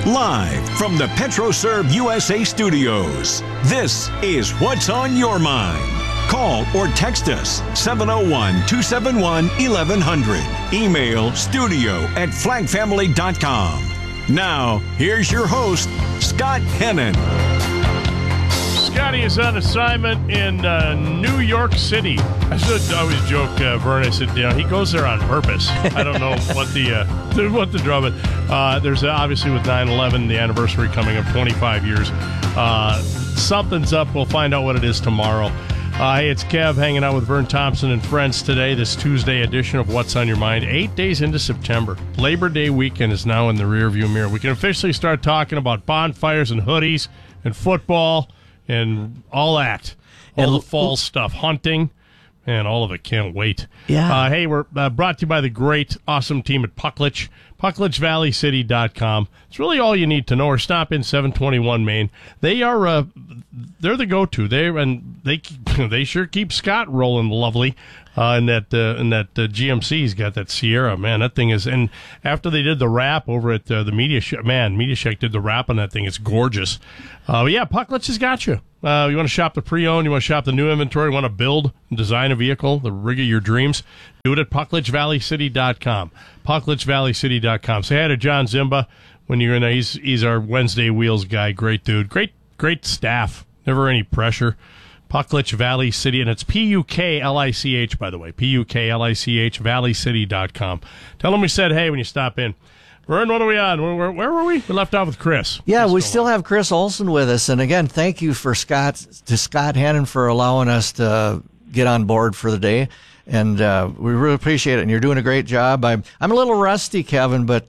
Live from the PetroServe USA studios, this is What's on Your Mind. Call or text us 701-271-1100. Email studio@flagfamily.com. Now, here's your host, Scott Hennon. Scotty is on assignment in New York City. I should always joke, Vern. I said, he goes there on purpose. I don't know what the draw, but there's obviously with 9/11, the anniversary coming up, 25 years. Something's up. We'll find out what it is tomorrow. Hey, it's Kev hanging out with Vern Thompson and friends today, this Tuesday edition of What's on Your Mind. 8 days into September. Labor Day weekend is now in the rearview mirror. We can officially start talking about bonfires and hoodies and football and all that. All the fall stuff. Hunting. And all of it. Can't wait. Yeah. Hey, we're brought to you by the great, awesome team at Pucklich. PucklichValleyCity.com. It's really all you need to know. Or stop in 721 Main. They are they're the go-to. They sure keep Scott rolling lovely. In that GMC's got that Sierra, man. That thing is, and after they did the wrap over at the Media Shack, Media Shack did the wrap on that thing. It's gorgeous. Yeah, Pucklich has got you. You want to shop the pre-owned, you want to shop the new inventory, you want to build and design a vehicle, the rig of your dreams, do it at PucklichValleyCity.com. PucklichValleyCity.com. Say hi to John Zimba when you're in there. He's our Wednesday Wheels guy. Great dude. Great staff. Never any pressure. Pucklich Valley City, and it's P-U-K-L-I-C-H, by the way. P-U-K-L-I-C-H, valleycity.com. Tell them we said hey when you stop in. Vern, what are we on? Where were we? We left off with Chris. Yeah, we still have Chris Olson with us. And again, thank you to Scott Hennon for allowing us to get on board for the day. And we really appreciate it. And you're doing a great job. I'm a little rusty, Kevin, but,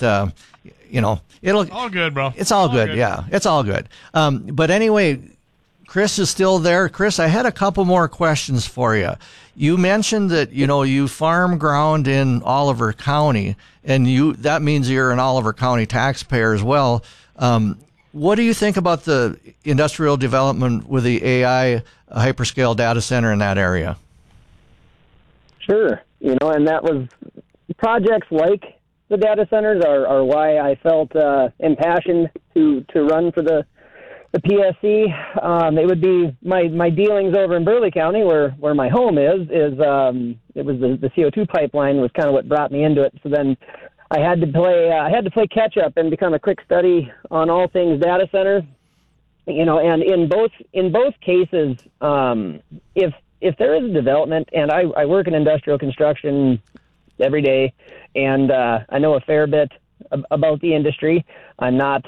it'll... All good, bro. It's all good. Yeah, it's all good. But anyway... Chris is still there. Chris, I had a couple more questions for you. You mentioned that, you farm ground in Oliver County, and that means you're an Oliver County taxpayer as well. What do you think about the industrial development with the AI hyperscale data center in that area? Sure. And that was projects like the data centers are why I felt impassioned to run for the PSC. It would be my dealings over in Burleigh County, where my home is it was the CO2 pipeline was kind of what brought me into it. So then I had to play catch up and become a quick study on all things data center. And in both cases, if there is a development, and I work in industrial construction every day, and I know a fair bit about the industry. I'm not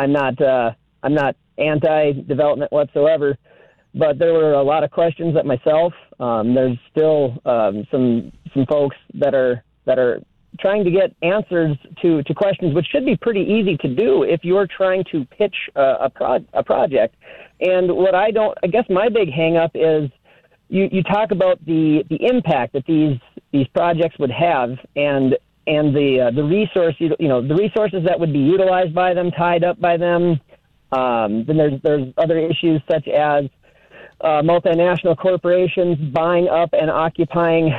anti-development whatsoever, but there were a lot of questions that myself. There's still some folks that are trying to get answers to questions, which should be pretty easy to do if you're trying to pitch a project. And what I guess my big hang up is you talk about the impact that these projects would have and the resource, the resources that would be utilized by them, tied up by them. Then there's other issues such as multinational corporations buying up and occupying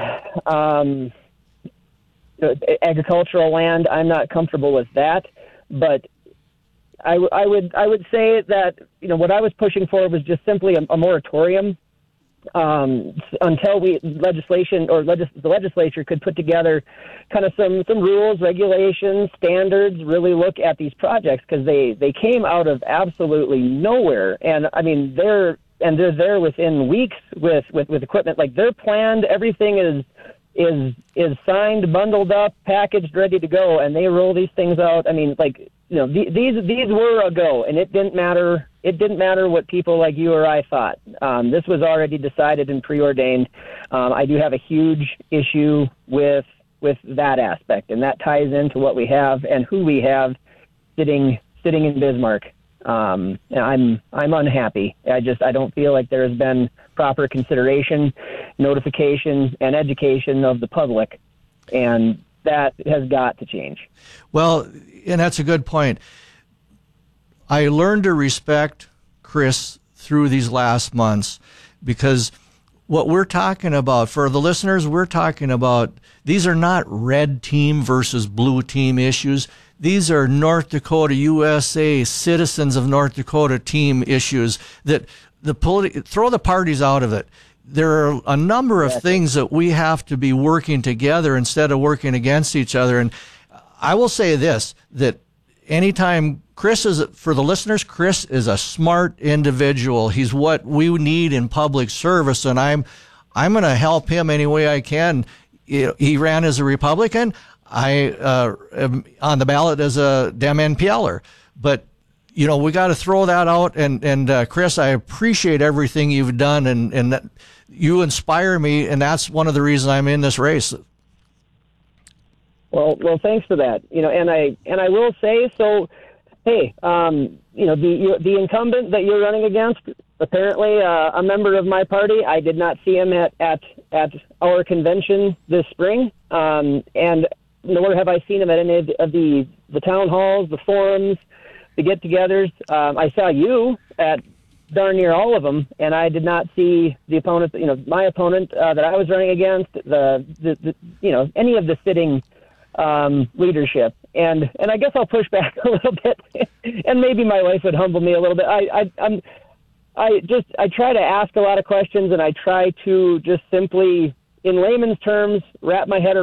agricultural land. I'm not comfortable with that, but I would say that what I was pushing for was just simply a moratorium until the legislature could put together kind of some rules, regulations, standards, really look at these projects, because they came out of absolutely nowhere. And I mean, they're there within weeks with equipment. Like, they're planned, everything is signed, bundled up, packaged, ready to go, and they roll these things out. I mean, these were a go, and it didn't matter. It didn't matter what people like you or I thought. This was already decided and preordained. I do have a huge issue with that aspect, and that ties into what we have and who we have sitting in Bismarck. And I'm unhappy. I don't feel like there has been proper consideration, notification, and education of the public, and that has got to change. Well, and that's a good point. I learned to respect Chris through these last months, because what we're talking about, for the listeners, we're talking about, these are not red team versus blue team issues. These are North Dakota USA citizens of North Dakota team issues that throw the parties out of it. There are a number of things that we have to be working together instead of working against each other. And I will say this, that anytime Chris is, for the listeners, Chris is a smart individual. He's what we need in public service, and I'm going to help him any way I can. He ran as a Republican. I am on the ballot as a Dem NPLer. But we got to throw that out. And Chris, I appreciate everything you've done, and that you inspire me, and that's one of the reasons I'm in this race. Well, thanks for that. And I will say, so, hey, the incumbent that you're running against, apparently a member of my party. I did not see him at our convention this spring, and nor have I seen him at any of the town halls, the forums, the get-togethers. I saw you at darn near all of them, and I did not see the opponent. My opponent that I was running against, any of the sitting leadership, and I guess I'll push back a little bit, and maybe my wife would humble me a little bit. I try to ask a lot of questions, and I try to just simply, in layman's terms, wrap my head around